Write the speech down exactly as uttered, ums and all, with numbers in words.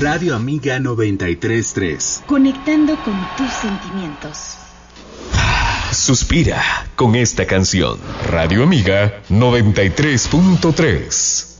Radio Amiga noventa y tres punto tres. Conectando con tus sentimientos. Suspira con esta canción. Radio Amiga noventa y tres punto tres.